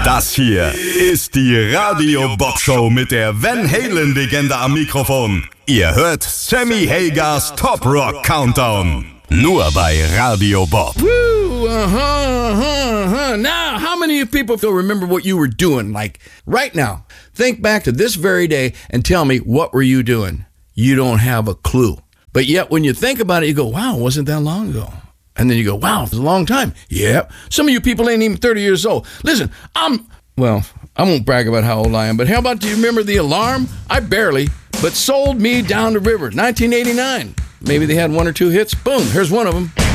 Das hier ist die Radio Bob Show mit der Van Halen Legende am Mikrofon. Ihr hört Sammy Hagers Top Rock Countdown. Nur bei Radio Bob. Woo, Now, how many of you people still remember what you were doing? Like, right now, think back to this very day and tell me, what were you doing? You don't have a clue. But yet, when you think about it, you go, wow, wasn't that long ago? And then you go, wow, it's a long time. Yep. Some of you people ain't even 30 years old. Listen, I won't brag about how old I am, but how about, do you remember The Alarm? I barely, but Sold Me Down the River, 1989. Maybe they had one or two hits. Boom, here's one of them.